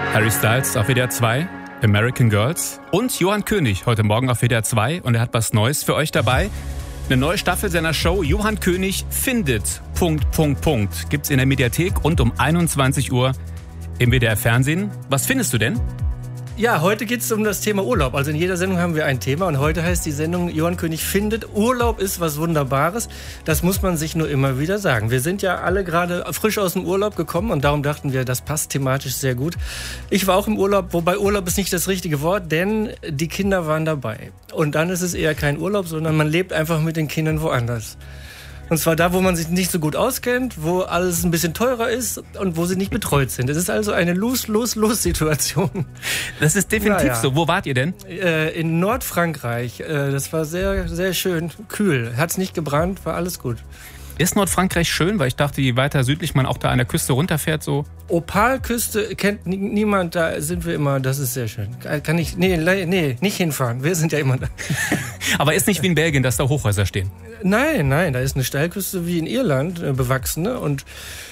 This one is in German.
Harry Styles auf WDR 2, American Girls und Johann König heute Morgen auf WDR 2 und er hat was Neues für euch dabei. Eine neue Staffel seiner Show Johann König findet... Gibt's in der Mediathek und um 21 Uhr im WDR Fernsehen. Was findest du denn? Ja, heute geht es um das Thema Urlaub. Also in jeder Sendung haben wir ein Thema und heute heißt die Sendung Johann König findet. Urlaub ist was Wunderbares. Das muss man sich nur immer wieder sagen. Wir sind ja alle gerade frisch aus dem Urlaub gekommen und darum dachten wir, das passt thematisch sehr gut. Ich war auch im Urlaub, wobei Urlaub ist nicht das richtige Wort, denn die Kinder waren dabei. Und dann ist es eher kein Urlaub, sondern man lebt einfach mit den Kindern woanders. Und zwar da, wo man sich nicht so gut auskennt, wo alles ein bisschen teurer ist und wo sie nicht betreut sind. Es ist also eine Lose-Lose-Lose-Situation. Das ist definitiv so. Wo wart ihr denn? In Nordfrankreich. Das war sehr, sehr schön. Kühl. Hat's nicht gebrannt, war alles gut. Ist Nordfrankreich schön? Weil ich dachte, je weiter südlich man auch da an der Küste runterfährt, so. Opalküste kennt niemand, da sind wir immer, das ist sehr schön. Kann ich, nee, nicht hinfahren. Wir sind ja immer da. Aber ist nicht wie in Belgien, dass da Hochhäuser stehen? Nein, da ist eine Steilküste wie in Irland, bewachsene und